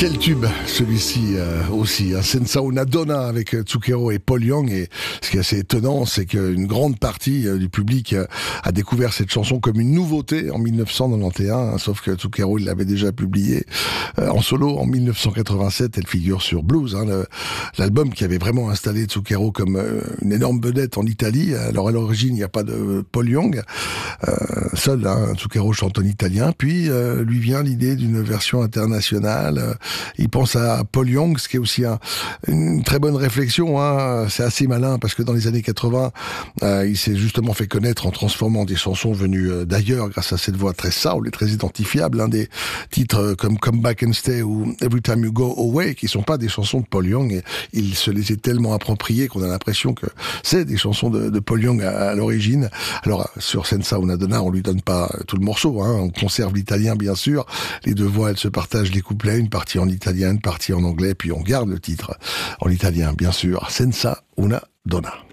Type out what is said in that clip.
Quel tube, celui-ci aussi, Senza una donna avec Zucchero et Paul Young. Et ce qui est assez étonnant, c'est qu'une grande partie du public a découvert cette chanson comme une nouveauté en 1991, sauf que Zucchero, il l'avait déjà publiée en solo en 1987. Elle figure sur Blues, l'album qui avait vraiment installé Zucchero comme une énorme vedette en Italie. Alors à l'origine, il n'y a pas de Paul Young, seul Zucchero chante en italien. Puis lui vient l'idée d'une version internationale. Il pense à Paul Young, ce qui est aussi une très bonne réflexion. C'est assez malin parce que dans les années 80, il s'est justement fait connaître en transformant des chansons venues d'ailleurs grâce à cette voix très soul et très identifiable. Des titres comme Come Back and Stay ou Every Time You Go Away, qui sont pas des chansons de Paul Young. Et il se les est tellement appropriés qu'on a l'impression que c'est des chansons de Paul Young à l'origine. Alors sur Senza una donna, on lui donne pas tout le morceau. On conserve l'italien bien sûr. Les deux voix, elles se partagent les couplets, une partie en italien, une partie en anglais, puis on garde le titre en italien, bien sûr. Senza una donna.